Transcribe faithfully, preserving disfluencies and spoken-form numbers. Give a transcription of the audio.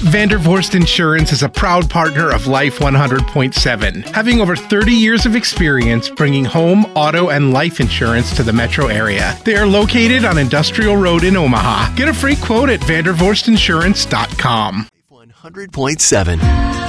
Vandervorst Insurance is a proud partner of Life one hundred point seven, having over thirty years of experience bringing home, auto, and life insurance to the metro area. They are located on Industrial Road in Omaha. Get a free quote at vandervorst insurance dot com. one hundred point seven.